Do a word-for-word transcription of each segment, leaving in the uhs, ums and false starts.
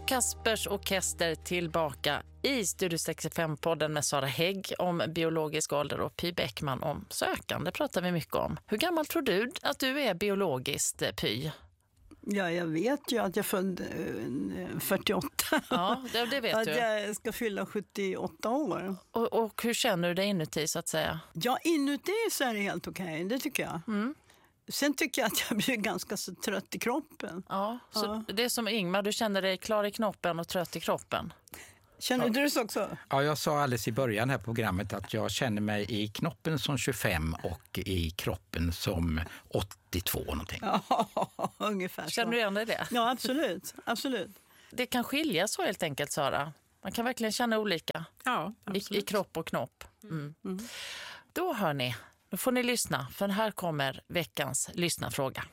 Och Kaspers Orkester tillbaka i Studio sextiofem-podden med Sara Hägg om biologisk ålder och Py Bäckman om sökande pratar vi mycket om. Hur gammal tror du att du är biologiskt, Py? Ja, jag vet ju att jag född fyrtioåtta. Ja, det, det vet att du. Att jag ska fylla sjuttioåtta år. Och, och hur känner du dig inuti så att säga? Ja, inuti så är det helt okej, det tycker jag. Mm. Sen tycker jag att jag blir ganska så trött i kroppen. Ja, så ja. Det är som Ingmar, du känner dig klar i knoppen och trött i kroppen. Känner ja. du det så också? Ja, jag sa alldeles i början här på programmet att jag känner mig i knoppen som tjugofem och i kroppen som åttiotvå någonting. Ja, ungefär så. Känner du igen dig det? Ja, absolut. absolut. Det kan skilja så helt enkelt, Sara. Man kan verkligen känna olika ja, i, i kropp och knopp. Mm. Mm. Då hör ni, då får ni lyssna, för här kommer veckans lyssnarfråga.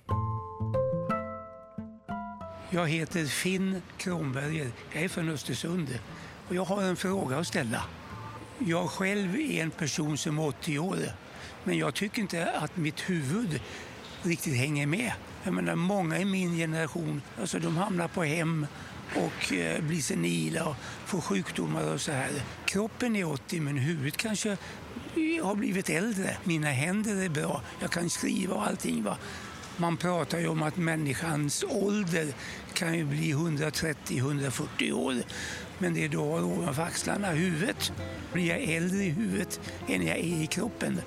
Jag heter Finn Kronberger, jag är från Östersund och jag har en fråga att ställa. Jag själv är en person som är åttio år, men jag tycker inte att mitt huvud riktigt hänger med. Jag menar, många i min generation, alltså de hamnar på hem och eh, blir senila och får sjukdomar och så här. Kroppen är åttio, men huvudet kanske har blivit äldre. Mina händer är bra, jag kan skriva och allting, va. Man pratar ju om att människans ålder kan ju bli hundratrettio till hundrafyrtio år. Men det är då ovanför axlarna, huvudet. Blir jag äldre i huvudet än jag är i kroppen?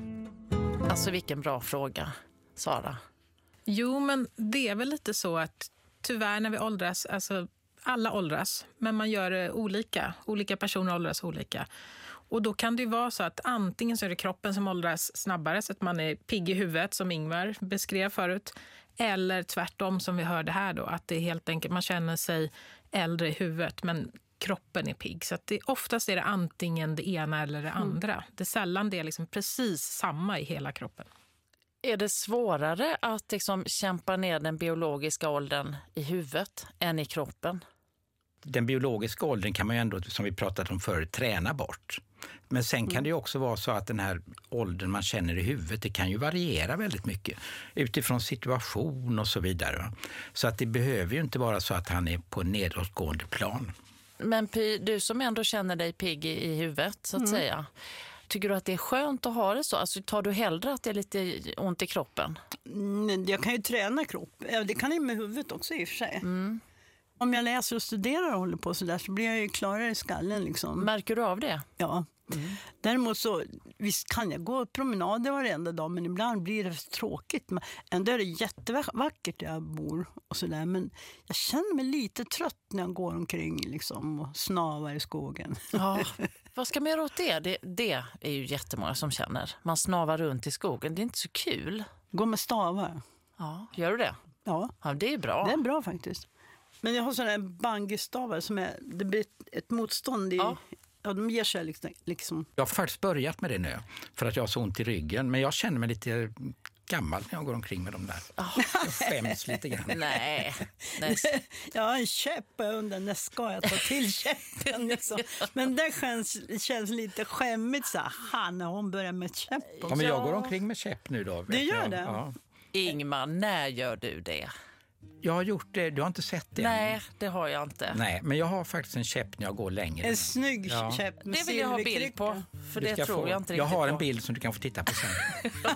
Alltså vilken bra fråga, Sara. Jo, men det är väl lite så att tyvärr när vi åldras, alltså alla åldras, men man gör det olika. Olika personer åldras olika. Och då kan det ju vara så att antingen så är det kroppen som åldras snabbare så att man är pigg i huvudet som Ingvar beskrev förut. Eller tvärtom som vi hörde här då, att det är helt enkelt man känner sig äldre i huvudet men kroppen är pigg. Så att det, oftast är det antingen det ena eller det andra. Mm. Det är sällan det är liksom precis samma i hela kroppen. Är det svårare att liksom kämpa ner den biologiska åldern i huvudet än i kroppen? Den biologiska åldern kan man ju ändå, som vi pratade om förut, träna bort. Men sen kan det ju också vara så att den här åldern man känner i huvudet, det kan ju variera väldigt mycket utifrån situation och så vidare. Så att det behöver ju inte vara så att han är på en nedåtgående plan. Men Py, du som ändå känner dig pigg i, i huvudet så att mm. säga, tycker du att det är skönt att ha det så? Alltså tar du hellre att det är lite ont i kroppen? Mm, jag kan ju träna kropp. Det kan ju med huvudet också i och för sig. Mm. Om jag läser och studerar och håller på så där så blir jag ju klarare i skallen liksom. Märker du av det? Ja. Mm. Däremot så, visst kan jag gå promenader varenda dag, men ibland blir det tråkigt. Men ändå är det jättevackert där jag bor och så där, men jag känner mig lite trött när jag går omkring liksom och snavar i skogen. Ja, vad ska man göra åt det? det? Det är ju jättemånga som känner. Man snavar runt i skogen, det är inte så kul. Gå med stavar. Ja, gör du det? Ja. Ja, det är bra. Det är bra faktiskt. Men jag har sådana här bangistavar som är, det blir ett motstånd i, ja, ja de ger sig liksom. Jag har faktiskt börjat med det nu för att jag har så ont i ryggen, men jag känner mig lite gammal när jag går omkring med dem där. Oh. Jag skäms lite grann. Nej. Nej. Jag har en käpp och jag undrar när ska jag ta till käppen liksom. Men det känns, känns lite skämmigt så här, när hon börjar med käpp. Ja, men jag går omkring med käpp nu då. Det gör jag. det? Ja. Ingmar, när gör du det? Jag har gjort det, du har inte sett det? Nej, det har jag inte. Nej, men jag har faktiskt en käpp när jag går längre. En snygg ja. käpp med det vill jag ha bild på, för det tror få, jag inte riktigt Jag har en på. bild som du kan få titta på sen.